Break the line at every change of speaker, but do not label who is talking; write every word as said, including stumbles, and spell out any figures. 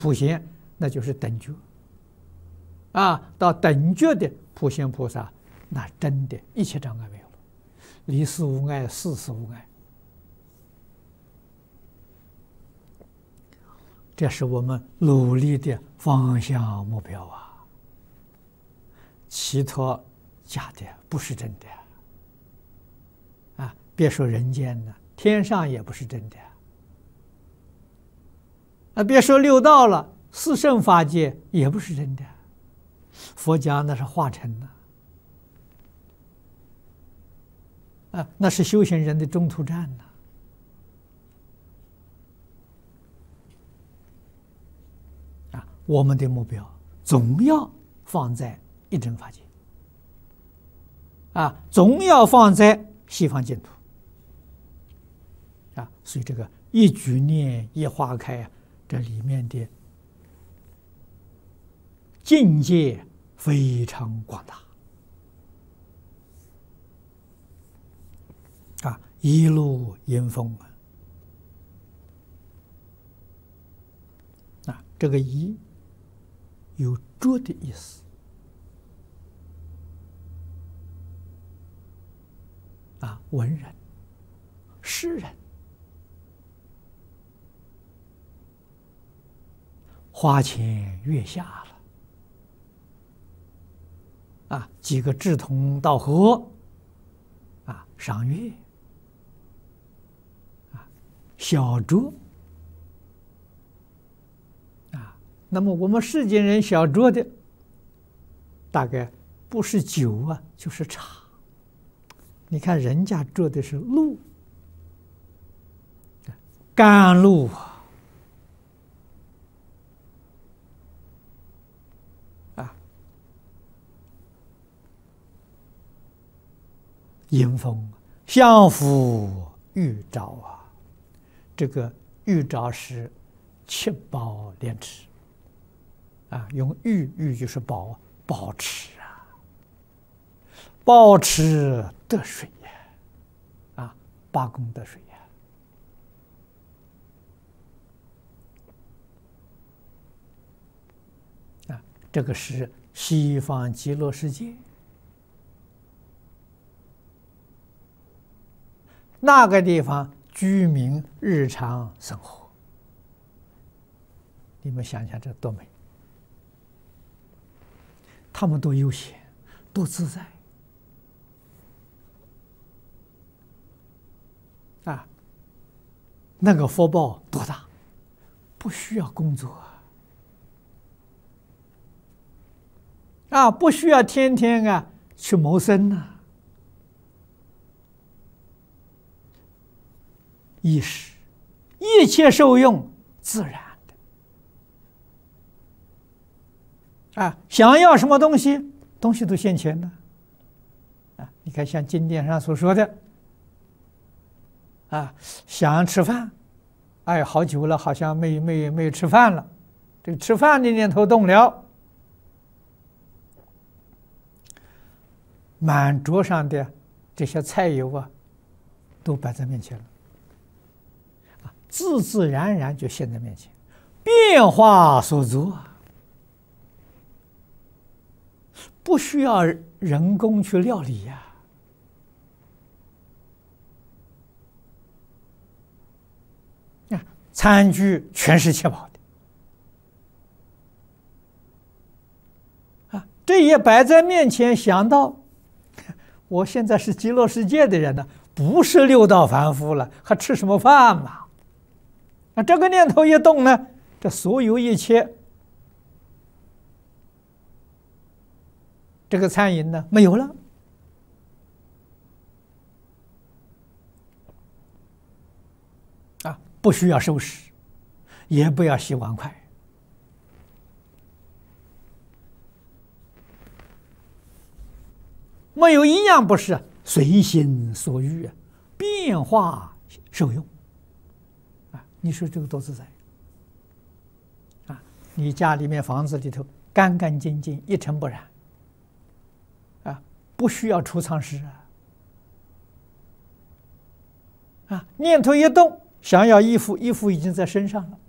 普贤，那就是等觉啊。到等觉的普贤菩萨，那真的一切障碍没有了，离事无碍，事事无碍。这是我们努力的方向目标啊！其他假的，不是真的啊！别说人间了，天上也不是真的啊！别说六道了，四圣法界也不是真的。佛家那是化成的啊，那是修行人的中途站呐。啊，我们的目标总要放在一真法界啊，总要放在西方净土啊，所以这个一举念一花开啊，这里面的境界非常广大啊，一路迎风啊，啊，这个一有着的意思啊，文人、诗人、花前月下了啊，几个志同道合啊，赏月啊，小酌啊。那么我们世间人小酌的，大概不是酒啊，就是茶。你看人家做的是露，甘露啊，啊，迎风相扶玉藻啊，这个玉藻是七宝莲池啊，用玉玉就是宝宝池啊，宝池得水呀，啊，八功德水呀，啊，这个是西方极乐世界，那个地方居民日常生活，你们想想这多美，他们多悠闲，多自在。啊，那个福报多大，不需要工作啊，啊，不需要天天啊去谋生呐、啊，衣食一切受用自然的啊，想要什么东西，东西都现前的啊，你看像经典上所说的。啊，想吃饭，哎，好久了，好像没没没吃饭了，这个吃饭的念头动了，满桌上的这些菜肴啊，都摆在面前了，啊，自自然然就现在面前，变化所作，不需要人工去料理呀、啊。餐具全是切好的啊，这也摆在面前。想到我现在是极乐世界的人呢，不是六道凡夫了，还吃什么饭嘛？啊，这个念头一动呢，这所有一切这个餐饮呢没有了。不需要收拾，也不要洗碗筷，没有一样不是随心所欲啊，变化受用啊！你说这个多自在啊！你家里面房子里头干干净净，一尘不染啊，不需要储藏室啊！啊，念头一动。想要衣服，衣服已经在身上了。